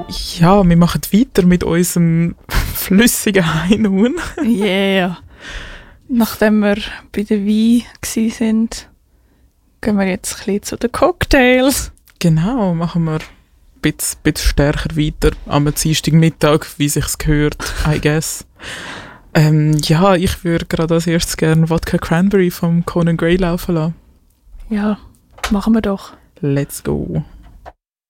Ja, wir machen weiter mit unserem flüssigen High Noon. Yeah. Nachdem wir bei der Wein waren, gehen wir jetzt ein bisschen zu den Cocktails. Genau, machen wir ein bisschen stärker weiter am Dienstagmittag, wie sich's gehört, I guess. Ja, ich würde gerade als erstes gerne Vodka Cranberry vom Conan Gray laufen lassen. Ja, machen wir doch. Let's go.